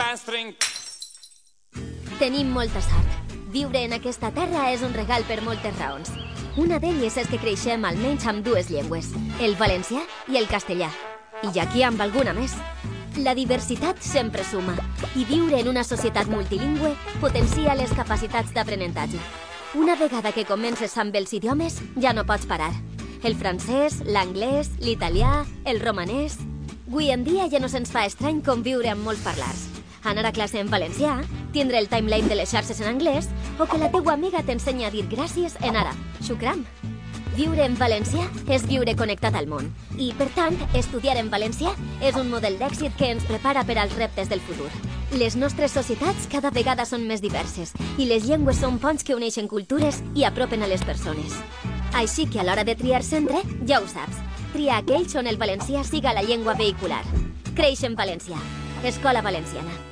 Tenim molta sort. Viure en aquesta terra és un regal per moltes raons. Una d'elles és que creixem almenys amb dues llengües, el valencià i el castellà. I aquí amb alguna més. La diversitat sempre suma, i viure en una societat multilingüe potencia les capacitats d'aprenentatge. Una vegada que comences amb els idiomes, ja no pots parar. El francès, l'anglès, l'italià, el romanès... Avui en dia ja no se'ns fa estrany conviure amb molts parlars. Anar a classe en valencià, tindre el timeline de les xarxes en anglès o que la teua amiga t'ensenya a dir gràcies en àrab. Shukran. Viure en valencià és viure connectat al món i, per tant, estudiar en valencià és un model d'èxit que ens prepara per als reptes del futur. Les nostres societats cada vegada són més diverses i les llengües són ponts que uneixen cultures i apropen a les persones. Així que a l'hora de triar centre, ja ho saps, tria aquells on el valencià siga la llengua vehicular. Creix en valencià. Escola Valenciana.